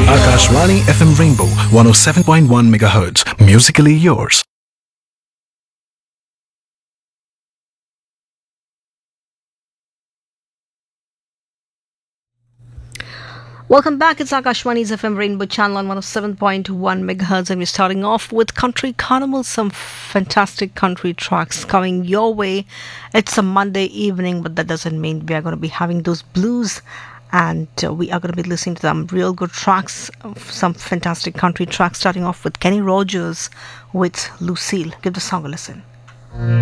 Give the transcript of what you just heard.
Akashvani FM Rainbow 107.1 megahertz. Musically yours. Welcome back. It's Akashwani's FM Rainbow channel on 107.1 megahertz, and we're starting off with Country Carnival, some fantastic country tracks coming your way. It's a Monday evening, but that doesn't mean we are going to be having those blues, and we are going to be listening to some real good tracks, some fantastic country tracks, starting off with Kenny Rogers with Lucille. Give the song a listen.